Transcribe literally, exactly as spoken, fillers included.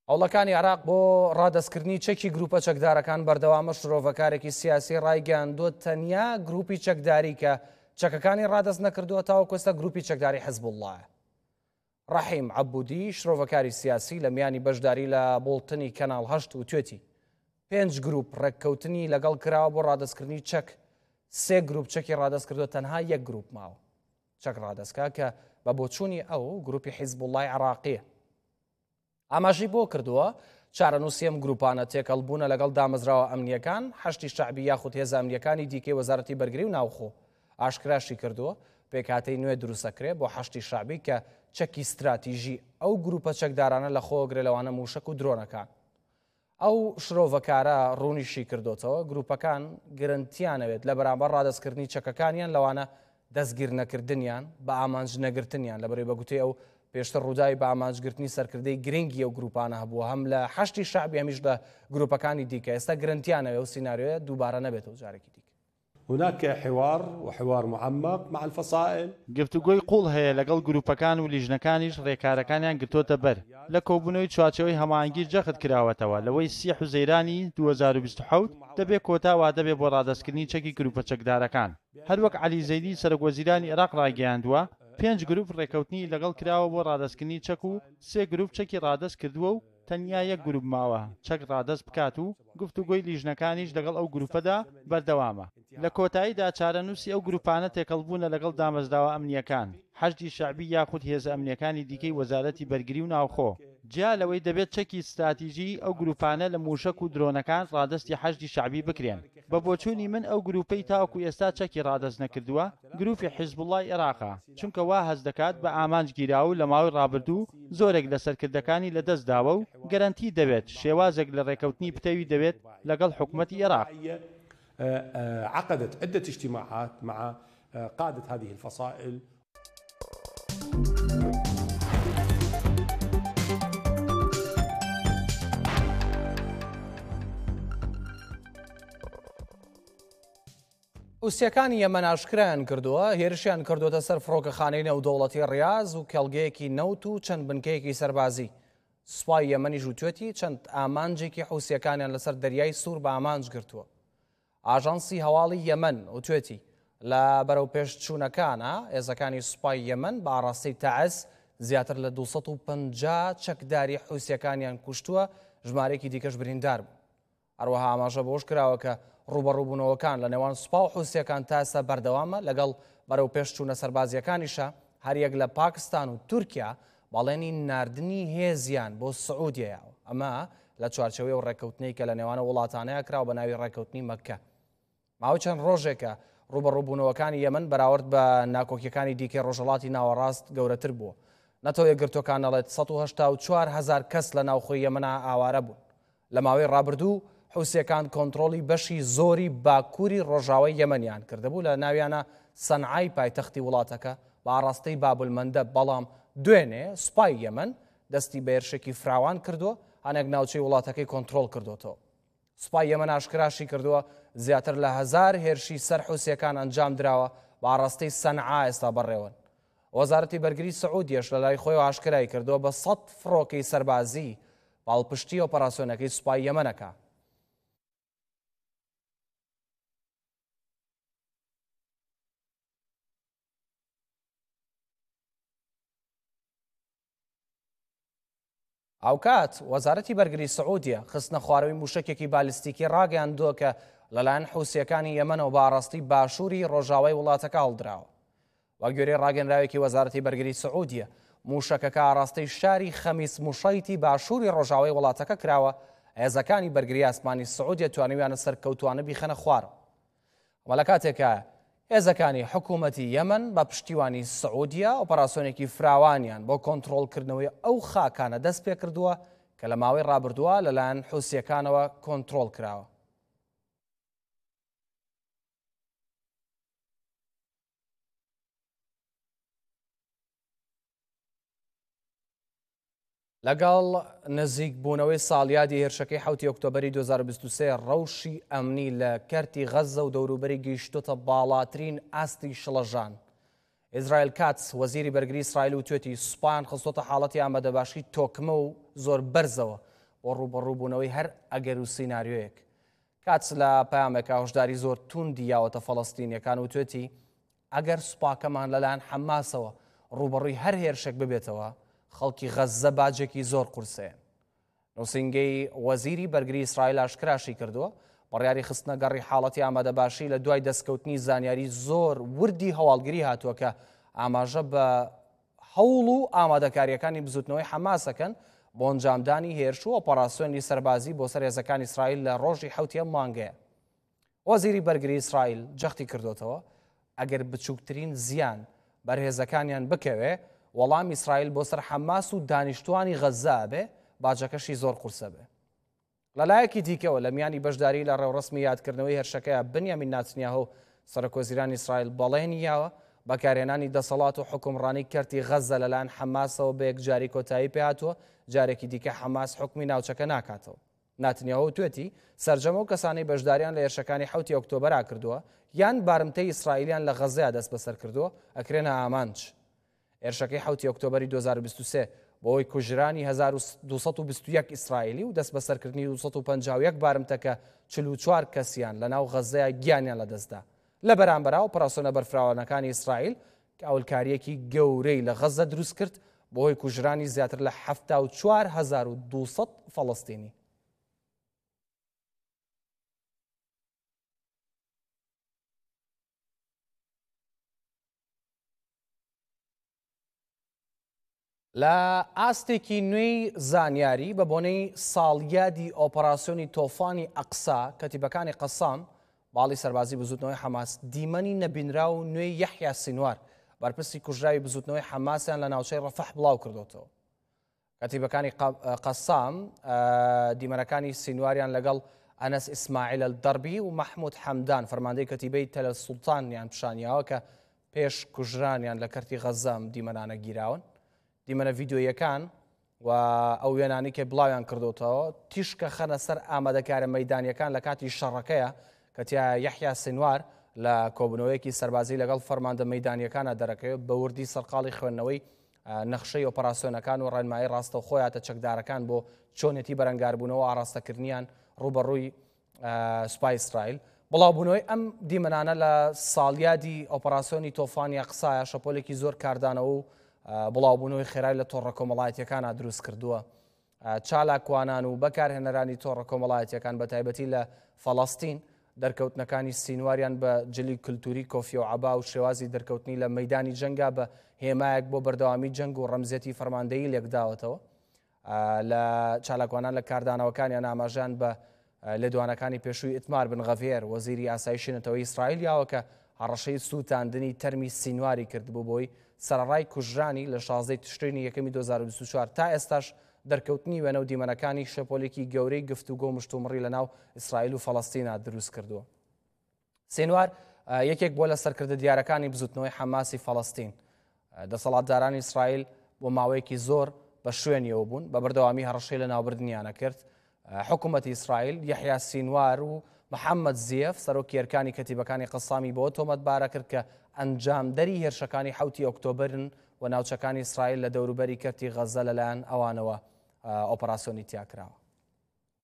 هەوڵەکانی عێراق بۆ ڕادەستکردنی چەکی گروپە چەکدارەکان بەردەوامە شرۆڤەکارێکی سیاسی ڕایگەیاندووە تەنیا گروپی چەکداری کە چەکەکانی ڕادەست نەکردووە تاوەکۆستە گروپی چەکداری حیزب الله. ڕەحیم عەبودی شرۆڤەکاری سیاسی لە میانی بەشداری لە بۆڵتنی کەناڵ هەشت و توێتی پێنج گروپ ڕێککەوتنی لەگەڵ کراوە بۆ ڕادەستکردنی چەک. سێ گروپ چەکی ڕادەست کردو، تەنها یەک گروپ ماوە چەک ڕادەستکا کە بە بۆچوونی ئەو گروپی حیزب الله عێراقیە. ئاماژەی بۆ کردووە چارەنووسێم گروپانە تێکەڵبوونە لەگەڵ دامەزراوە ئەمنیەکان، حەشتی شەعبی یاخود هێزە ئەمنیەکانی دیکەی وەزارەتی بەرگری و ناوخۆ ئاشکراشی کردووە پێکهاتەی نوێ دروستەکرێ بۆ حەشتی شەعبی کە چەکی استراتیژی ئەو گروپە چەکدارانە لە خۆگرێ لەوانە موشک و درۆنەکان. ئەو شرۆڤەکارە ڕوونیشی کردوتەوە گروپەکان گرنتیانەوێت لە بەرامبەر ڕادەستکردنی چەکەکانیان لەوانە دەستگیر نەکردنیان بە ئامانج نەگرتنیان لەبەرەوەی بەگوتەی ئەو پێشتر ڕووداوی بە ئامانجگرتنی سەرکردەی گرنگی ئەو گروپانە هەبووە هەم لە حەشتی شەعبی هەمیش لە گروپەکانی دیکە. ئێستا گرنتیانەوێ و سیناریۆیە دووبارە نەبێتەوە جارێکی دیکە. هناك حوار وحوار معمق مع الفصائل. گفتوگۆی قوڵ هەیە لەگەڵ گروپەکان و لیژنەکانیش ڕێکارەکانیان گرتوۆتە بەر لە کۆبوونەوەی چوارچەوەی هەماهەنگی جەخت کراوەتەوە لەوەی سی حوزەیرانی دوو هەزار و بیست و حەوت دەبێت کۆتاوا دەبێت بۆ ڕادەستکردنی چەکی گروپە چەکدارەکان. هەروەک عەلی زەیدی سەرۆکوەزیرانی عێراق ڕاگەیاندووە پێنج گروپ ڕێکەوتنی لەگەڵ کراوە بۆ ڕادەستکردنی چەک و سێ گروپ چەکی ڕادەست کردووە و تەنیا یەک گروپ ماوە چەک ڕادەست بکات و گفتوگۆی لیژنەکانیش لەگەڵ ئەو گروپەدا بەردەوامە. لە کۆتاییدا چارەنووسی ئەو گروپانە تێکەڵبوونە لەگەڵ دامەزراوە ئەمنیەکان، حەشتی شەعبی یاخود هێزە ئەمنیەکانی دیکەی وەزارەتی بەرگری و ناوخۆ. جیا لەوەی دەبێت چەکی استراتیژی ئەو گروپانە لە موشک و درۆنەکان ڕادەستی حەشتی شەعبی بکرێن. بە بۆچوونی من ئەو گروپەی تاوەکو ئێستا چەکی ڕادەست نەکردووە گروپی حیزب الله عێراقە، چونکە وا هەز دەکات بە ئامانج گیراو لە ماوەی ڕابردوو زۆرێک لە سەرکردەکانی لەدەست داوە و گەرانتی دەبێت شێوازێک لە ڕێکەوتنی پتەوی دەبێت لەگەڵ حکوومەتی عێراق. عقدت عدة اجتماعات مع قادة هذه الفصائل. ئوسیەکانی یەمەن ئاشکرایان کردووە هێرشیان کردوتە سەر فڕۆکەخانەی نێودەوڵەتی ڕیاض و کێڵگەیەکی نەوت و چەند بنکەیەکی سەربازی. سوپای یەمەنی ژووتێتی چەند ئامانجێکی حوسیەکانیان لەسەر دەریای سوور بە ئامانج گرتووە. ئاژانسی هەواڵی یەمەن وتوێتی لە بەرەو پێشچوونەکانە هێزەکانی سوپای یەمەن بە ئاڕاستەی تەعەس زیاتر لە دووسەد و پەنجا چەکداری حوسیەکانیان کوشتووە، ژمارەیەکی دیکەش بریندار بوو. هەروەها ئاماژە بۆش کراوە کە ڕوبەڕووبوونەوەکان لە نێوان سوپا و حوسیەکان تا ئێستا بەردەوامە لەگەڵ بەرەو پێشچوونە سەربازیەکانیشە هەریەک لە پاکستان و تورکیا باڵێنی ناردنی هێزیان بۆ سعودیەوە. ئەمە لە چوارچەوەی و ڕێکەوتنەی کە لە نێوانە وڵاتانەیە کراوە بە ناوی ڕێکەوتنی مەککە. ماوەی چەند ڕۆژێکە ڕوبەڕووبوونەوەکانی یەمەن بەراورد بە ناکۆکیەکانی دیکەی ڕۆژهەڵاتی ناوەڕاست گەورەتر بووە. نەتەوە یەکگرتوەکان دەڵێت سەد و هەشتا و چوار هەزار کەس لە ناوخۆی یەمەنا ئاوارە بوون. لە ماوەی ڕابردوو حوسیەکان کۆنتڕۆڵی بەشی زۆری باکووری ڕۆژاوای یەمەنیان کردبوو، لە ناویانە سەنعای پایتەختی وڵاتەکە بە ئاڕاستەی بابولمەندە. بەڵام دوێنێ سوپای یەمەن دەستی بە هێرشێکی فراوان کردووە، هەنێک ناوچەی وڵاتەکەی کۆنتڕۆڵ کردوتەوە. سوپای یەمەن ئاشکراشی کردووە زیاتر لە هەزار هێرشی سەر حوسیەکان ئەنجام درراوە بە ئاڕاستەی سەنعا ئێستا بەڕێوەن. وەزارەتی بەرگری سعودیەش لە لای خۆی ئاشکرای کردووە بە سەد فڕۆکەی سەربازی باڵپشتی ئۆپەراسیۆنەکەی سوپای یەمەنەکە. ئەوکات وەزارەتی بەرگری سعودیە خستنە خواردەوەی موشکێکی بالیستیکی ڕاگەیاندووە کە لەلایەن حوسیەکانی یەمەنەوە بە ئاڕاستی باشووری ڕۆژاوای وڵاتەکە هەڵدراوە. وە گوێرەی ڕاگەنراوێکی وەزارەتی بەرگری سعودیە موشکەکە ئاڕاستەی شاری خەمیس موشەیتی باشووری ڕۆژاوای وڵاتەکە کراوە، هێزەکانی بەرگری ئاسمانی سعودیە توانیویانە سەرکەوتوانە بیخەنە خوارەوە. ئەمە لە کاتێکە هێزەکانی حکوومەتی یەمەن بە پشتیوانی سعودیە ئۆپەراسیۆنێکی فراوانیان بۆ کۆنتڕۆڵکردنەوەی ئەو خاکانە دەست پێ کردووە کە لە ماوەی ڕابردووە لەلایەن حوسیەکانەوە کۆنتڕۆڵ کراوە. لەگەڵ نزیک بوونەوەی ساڵیادی هێرشەکەی حوتی ئۆکتۆبەری دوو هەزار و بیست و سێ ڕەوشی ئەمنی لە کەرتی غەزە و دەوروبەری گەیشتوتە باڵاترین ئاستی شڵەژان. ئیزرایل کاتس وەزیری بەرگری ئیسرائیل و توێتی سوپان خستۆتە حاڵەتی ئامادەباشی تۆکمە و زۆر بەرزەوە بۆ ڕوبەڕووبوونەوەی هەر ئەگەر و سیناریۆیەک. کاتس لە پامێکە هۆشداری زۆر توندی یاوەتە فەڵەستینیەکان و توێتی ئەگەر سوپاکەمان لەلایەن حەماسەوە ڕوبەڕووی هەر هێرشێک ببێتەوە خەڵکی غەزە باجێکی زۆر قورسەیەن. نووسینگەی وەزیری بەرگری ئیسرائیل ئاشکراشی کردووە بەڕیاری خستنە گەڕی حاڵەتی ئامادەباشی لە دوای دەستکەوتنی زانیاری زۆر وردی هەواڵگری هاتووە کە ئاماژە بە هەوڵ و ئامادەکاریەکانی بزوتنەوەی حەماسەکەن بۆ ئەنجامدانی هێرش و ئۆپەراسیۆنی سەربازی بۆ سەر هێزەکانی ئیسرائیل لە ڕۆژی حوتیە مانگەیە. وەزیری بەرگری ئیسرائیل جەختی کردوتەوە ئەگەر بچووکترین زیان بەرهێزەکانیان بکەوێ وەڵام ئیسرائیل بۆ سەر حەماس و دانیشتوانی غەزە بێ باجەکەشی زۆر قورسە بێ. لەلایەکی دیکەوە لە میانی بەشداری لە ڕێوڕسمی یادکردنەوەی هێرشەکەیە بنیامین ناتنیاهو سەرۆکوەزیرانی ئیسرائیل بەڵێنیاوە بەکارهێنانی دەسەڵات و حکومڕانی کەرتی غەزە لەلایەن حەماسەوە بە یەکجاری کۆتایی پێهاتووە جارێکی دیکە حەماس حکمی ناوچەکە ناکاتەوە. ناتنیاهو توێتی سەرجەمە و کەسانی بەشداریان لە هێرشەکانی حوتی ئۆکتۆبەرا کردووە یان بارمتەی ئیسرائیلیان لە غەزەیە دەست بەسەر کردووە ئەکرێنە ئامانج. هێرشەکەی حوتی ئۆکتۆبەری دوو هەزار و بیست و سێ بۆی کوژرانی هەزار و دووسەد و بیست و یەک ئیسرائیلی و دەست بەسەرکردنی دووسەد و پەنجاو و یەک بارمتەکە چل و چوار کەسیان لە ناو غەزەیە گیانیان لەدەستدا. لە بەرامبەرا ئۆپەراسیۆنە بەرفراوانەکانی ئیسرائیل کە ئەولکاریەکی گەورەی لە غەزە دروست کرد بۆی کوژرانی زیاتر لە هەفتا و چوار هەزار و دووسەد فەڵەستینی. لە ئاستێکی نوێی زانیاری بە بۆنەی ساڵیادی ئۆپەراسیۆنی تۆفانی ئەقسا کەتیبەکانی قەسام باڵی سەربازی بزوتنەوەی حەماس دیمەنی نەبینرا و نوێی یەحیا سینوار بەرپرسی کوژراوی بزوتنەوەی حەماسیان لە ناوچەی ڕەفەح بڵاو کردوتەوە. کەتیبەکانی قەسام دیمەنەکانی سینواریان لەگەڵ ئەنەس ئیسماعیل الدەربی و مەحموود حەمدان فەرماندەی کەتیبەی تەلە سوڵتانیان پیشانیاوە کە پێش کوژرانیان لە کەرتی غەزەم دیمەنانە گیراون. دیمەنە ڤیدۆیەکان و ئەو وێنانی کە بڵاویان کردوتەوە تیشکە خەنە سەر ئامادەکارە مەیدانیەکان لە کاتی شەڕەکەیە کە تیا یەحیا سینوار لە کۆبنەوەیەکی سەربازی لەگەڵ فەرماندە مەیدانیەکانە دەرەکەوێت بە وردی سەرقاڵی خوێندنەوەی نەخشەی ئۆپەراسیۆنەکان و ڕێنمایی ڕاستە خۆیاتە چەکدارەکان بۆ چۆنێتی بەرەنگاربوونەوە ئاراستەکردنیان ڕوبەڕووی سوپای ئیسرائیل. بڵاوبوونەوەی ئەم دیمەنانە لە ساڵیادی ئۆپەراسیۆنی تۆفانی ئەقسایە شەپۆلێکی زۆر کاردانەوە و بڵاوبوونەوەی خێرای لە تۆڕە کۆمەڵایەتیەکانە دروست کردووە. چالاکوانان و بەکارهێنەرانی تۆڕە کۆمەڵایەتیەکان بە تایبەتی لە فەڵەستین دەرکەوتنەکانی سینواریان بە جلی کللتوری کۆفی و عەبا و شێوازی دەرکەوتنی لە مەیدانی جەنگا بە هێمایەک بۆ بەردەوامی جەنگ و ڕەمزێتی فەرماندەیی لێکداوەتەوە. لە چالاکوانان لە کاردانەوەکانیان ئاماژیان بە لێدوانەکانی پێشووی ئیتمار بن غەڤێر وەزیری ئاسایشی نەتەوەی ئیسرائیل یاوە کە هەڕەشەی سووتاندنی تەرمی سینواری کردبوو بۆی سەرڕای کوژرانی لە شازدەی تشرینی یەکەمی دوو هەزار و بیست و چوار تا ئێستاش دەرکەوتنی وێنە و دیمەنەکانی شەپۆلێکی گەورەی گفتوگۆ و مشتومڕی لە ناو ئیسرائیل و فەڵەستینە دروست کردووە. سینوار یەکێک بۆ لە سەرکردە دیارەکانی بزوتنەوەی حەماسی فەڵەستین. دەسەڵاتدارانی ئیسرائیل بۆ ماوەیەکی زۆر بە شوێنیەوە بوون بە بەردەوامی هەڕەشەی لە ناوبردنیانە کرد. حکوومەتی ئیسرائیل یەحیا سینوار و محەممەد زیەف سەرۆکی ئەرکانی کەتیبەکانی قەسامی بۆ تۆمەتبارە کرد کە ئەنجامدەری هێرشەکانی حوتی ئۆکتۆبرن و ناوچەکانی ئیسرائیل لە دەوروبەری کەرتی غەزە لەلایەن ئەوانەوە ئۆپەراسیۆنی تیا کراوە.